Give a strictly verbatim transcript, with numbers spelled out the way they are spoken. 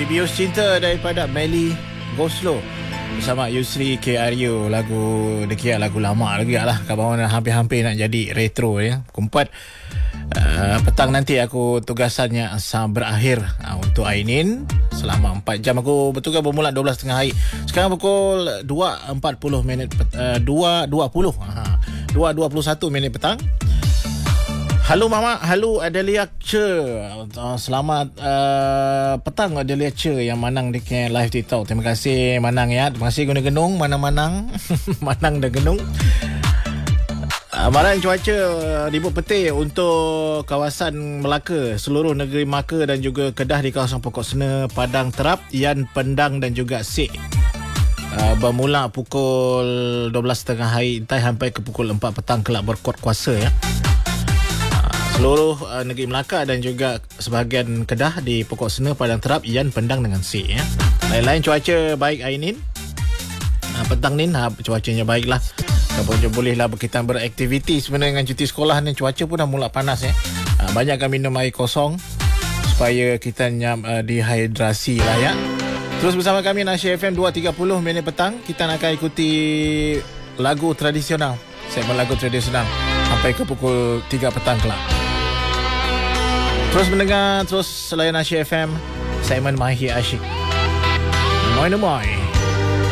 Bius Cinta daripada Melly Go Slow bersama Yusri K. Aryo. Lagu dekia lagu lama lagi lah. Kawan hampir-hampir nak jadi retro ya. Kumpat uh, petang nanti aku tugasannya asal berakhir uh, untuk Ainin. Selama empat jam aku bertugas bermula dua belas tiga puluh hari. Sekarang pukul dua empat puluh minit uh, dua dua puluh. Ha. dua dua puluh satu minit petang. Halo Mama, halo Adelia Che. Uh, selamat uh, petang Adelia Che yang manang di live TikTok. Terima kasih Manang ya. Terima kasih guna genung manang-manang. Manang dan genung. Uh, Malam cuaca uh, ribut petir untuk kawasan Melaka, seluruh negeri Melaka dan juga Kedah di kawasan Pokok Sena, Padang Terap, Yan, Pendang dan juga Sik. Uh, bermula pukul dua belas tiga puluh hari intai sampai ke pukul empat petang kelak berkuat kuasa ya. Seluruh uh, negeri Melaka dan juga sebahagian Kedah di Pokok Sena, Padang Terap, Yan, Pendang dengan Sik ya. Lain-lain cuaca baik hari ni. Uh, petang ni ha, cuacanya baiklah. Kamu je bolehlah kita beraktiviti sebenarnya dengan cuti sekolah ni. Cuaca pun dah mula panas ya. Uh, banyakkan minum air kosong supaya kita nyam uh, dehidrasi lah ya. Terus bersama kami Nasya F M dua tiga puluh minit petang. Kita nak akan ikuti lagu tradisional. Segmen lagu tradisional sampai ke pukul tiga petang kelak. Terus mendengar, terus selain Nasya F M, segmen Mahi Asyik. Moi Moi.